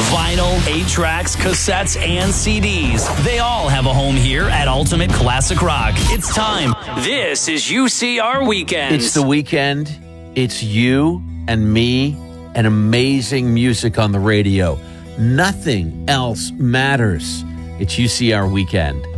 Vinyl, 8-tracks, cassettes, and CDs. They all have a home here at Ultimate Classic Rock. It's time. This is UCR Weekend. It's the weekend. It's you and me and amazing music on the radio. Nothing else matters. It's UCR Weekend.